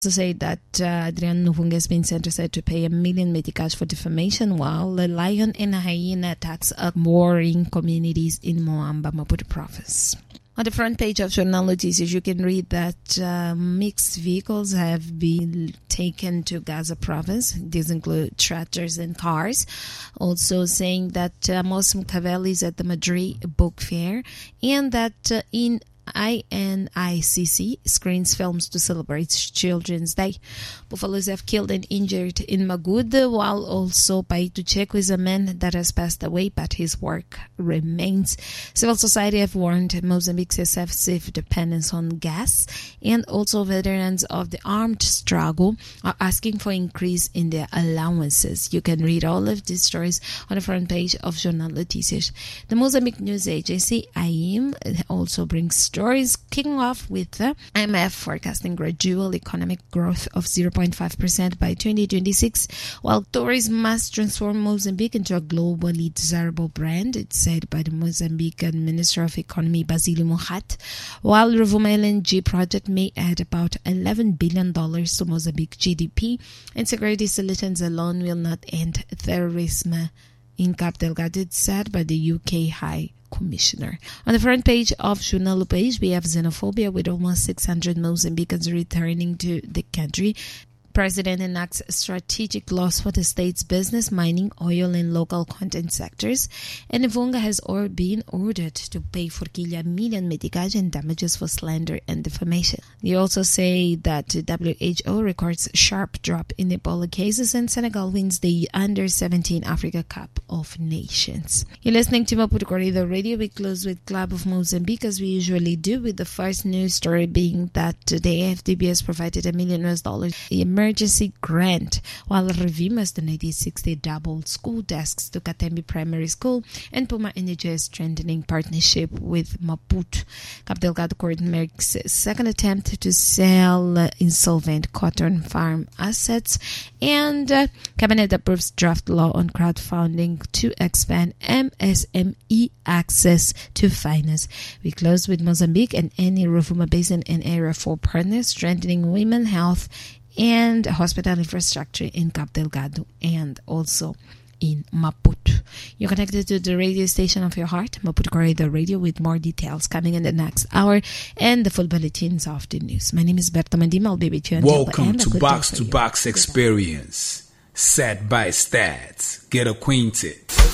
To say that Adriano Novunga has been sentenced to pay $1 million meticais for defamation, while the lion and a hyena attacks are warring communities in Moamba, Maputo province. On the front page of Jornal Notícias, you can read that mixed vehicles have been taken to Gaza province. These include tractors and cars. Also saying that Mosem Cavalli is at the Madrid Book Fair, and that in INICC screens films to celebrate Children's Day. Buffaloes have killed and injured in Magud, while also Paito Checo is a man that has passed away, but his work remains. Civil society have warned Mozambique's excessive dependence on gas, and also veterans of the armed struggle are asking for increase in their allowances. You can read all of these stories on the front page of Jornal Notícias. The Mozambique News Agency, AIM, also brings stories, kicking off with the IMF forecasting gradual economic growth of 0.5% by 2026, while tourism must transform Mozambique into a globally desirable brand, it's said by the Mozambican Minister of Economy, Basílio Mohat, while Rovuma LNG project may add about $11 billion to Mozambique GDP, and security solutions alone will not end terrorism in Cabo Delgado, it's said by the UK High Commissioner. On the front page of Jornal do País, we have xenophobia with almost 600 Mozambicans returning to the country. President enacts strategic laws for the state's business, mining, oil, and local content sectors. And Novunga has been ordered to pay for $1 million meticais in damages for slander and defamation. They also say that WHO records sharp drop in Ebola cases, and Senegal wins the Under-17 Africa Cup of Nations. You're listening to Maputo Corridor Radio. We close with Club of Mozambique, as we usually do, with the first news story being that the AFDB has provided $1 million emergency grant, while Revim has donated 60 double school desks to Katembi Primary School, and Puma Energy is strengthening partnership with Maputo. Cabo Delgado Court makes a second attempt to sell insolvent cotton farm assets, and Cabinet approves draft law on crowdfunding to expand MSME access to finance. We close with Mozambique and any Rovuma Basin and Area 4 partners strengthening women health and hospital infrastructure in Cabo Delgado and also in Maputo. You're connected to the radio station of your heart, Maputo Corridor Radio, with more details coming in the next hour and the full bulletins of the news. My name is Berta Mandima. I'll be with you until the end. Welcome to Box to Box Experience. Set by Stats. Get acquainted.